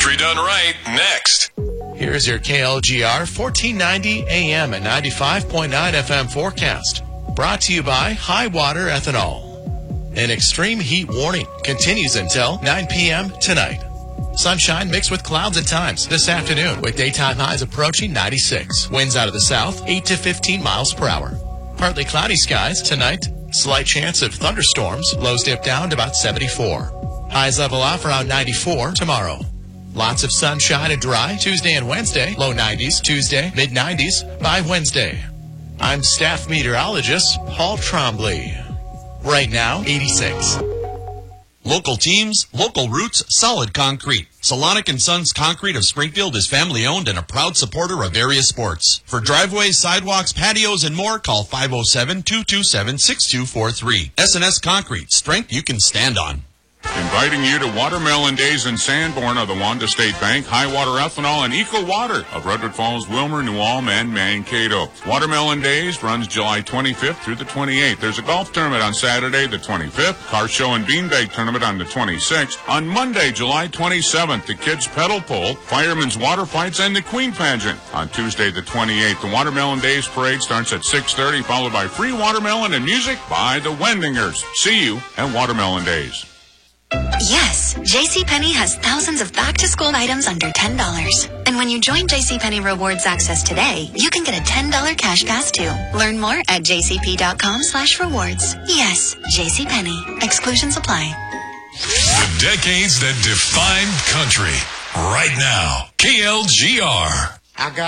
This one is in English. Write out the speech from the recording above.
Country Done Right, next. Here's your KLGR 1490 AM and 95.9 FM forecast. Brought to you by High Water Ethanol. An extreme heat warning continues until 9 p.m. tonight. Sunshine mixed with clouds at times this afternoon with daytime highs approaching 96. Winds out of the south 8 to 15 miles per hour. Partly cloudy skies tonight. Slight chance of thunderstorms. Lows dip down to about 74. Highs level off around 94 tomorrow. Lots of sunshine and dry Tuesday and Wednesday. Low 90s Tuesday, mid 90s by Wednesday. I'm staff meteorologist Paul Trombley. Right now, 86. Local teams, local roots, solid concrete. Solonic & Sons Concrete of Springfield is family-owned and a proud supporter of various sports. For driveways, sidewalks, patios, and more, call 507-227-6243. S&S Concrete, strength you can stand on. Inviting you to Watermelon Days in Sanborn of the Wanda State Bank, High Water Ethanol, and Eco Water of Redwood Falls, Wilmer, New Ulm, and Mankato. Watermelon Days runs July 25th through the 28th. There's a golf tournament on Saturday, the 25th, car show and beanbag tournament on the 26th. On Monday, July 27th, the kids pedal pull, firemen's water fights, and the Queen pageant. On Tuesday, the 28th, the Watermelon Days parade starts at 6:30, followed by free watermelon and music by the Wendingers. See you at Watermelon Days. Yes, JCPenney has thousands of back-to-school items under $10. And when you join JCPenney Rewards Access today, you can get a $10 cash pass too. Learn more at jcp.com/rewards. Yes, JCPenney. Exclusions apply. The decades that defined country. Right now, KLGR.